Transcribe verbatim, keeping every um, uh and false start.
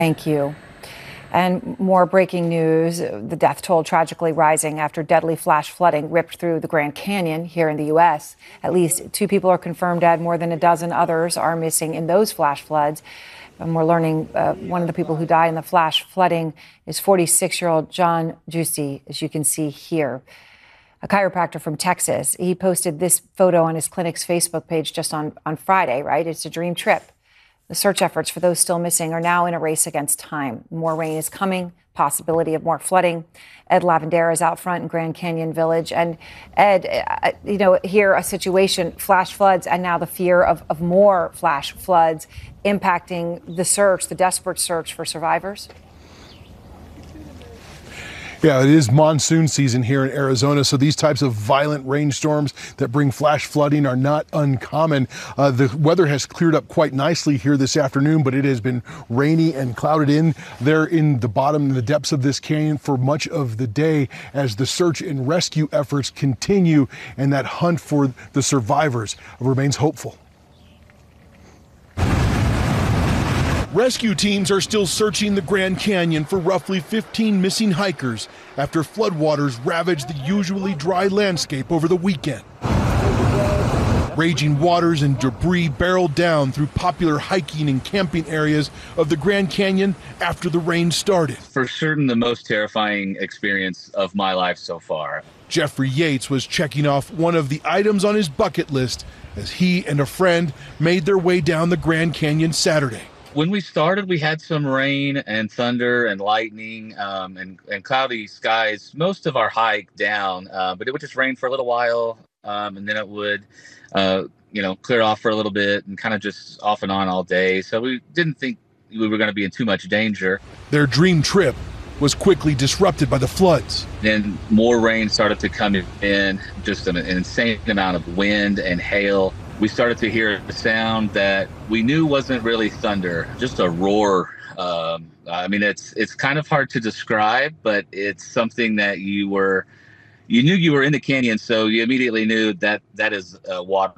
Thank you. And more breaking news, the death toll tragically rising after deadly flash flooding ripped through the Grand Canyon here in the U S. At least two people are confirmed dead. More than a dozen others are missing in those flash floods. And we're learning uh, one of the people who died in the flash flooding is forty-six-year-old John Juicy, as you can see here, a chiropractor from Texas. He posted this photo on his clinic's Facebook page just on, on Friday, right? It's a dream trip. The search efforts for those still missing are now in a race against time. More rain is coming, possibility of more flooding. Ed Lavendera is out front in Grand Canyon Village. And Ed, you know, here a situation, flash floods, and now the fear of, of more flash floods impacting the search, the desperate search for survivors. Yeah, it is monsoon season here in Arizona, so these types of violent rainstorms that bring flash flooding are not uncommon. Uh, the weather has cleared up quite nicely here this afternoon, but it has been rainy and clouded in there in the bottom and the depths of this canyon for much of the day as the search and rescue efforts continue, and that hunt for the survivors remains hopeful. Rescue teams are still searching the Grand Canyon for roughly fifteen missing hikers after floodwaters ravaged the usually dry landscape over the weekend. Raging waters and debris barreled down through popular hiking and camping areas of the Grand Canyon after the rain started. For certain, the most terrifying experience of my life so far. Jeffrey Yates was checking off one of the items on his bucket list as he and a friend made their way down the Grand Canyon Saturday. When we started, we had some rain and thunder and lightning um, and, and cloudy skies most of our hike down, uh, but it would just rain for a little while, um, and then it would, uh, you know, clear off for a little bit and kind of just off and on all day. So we didn't think we were going to be in too much danger. Their dream trip was quickly disrupted by the floods. Then more rain started to come in, just an, an insane amount of wind and hail. We started to hear a sound that we knew wasn't really thunder, just a roar. Um, I mean, it's it's kind of hard to describe, but it's something that you were, you knew you were in the canyon, so you immediately knew that that is uh, water